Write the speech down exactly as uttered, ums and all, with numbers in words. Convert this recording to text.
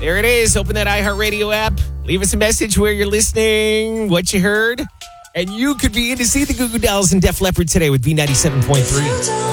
There it is. Open that iHeartRadio app. Leave us a message where you're listening, what you heard. And you could be in to see the Goo Goo Dolls and Def Leppard today with B ninety-seven point three.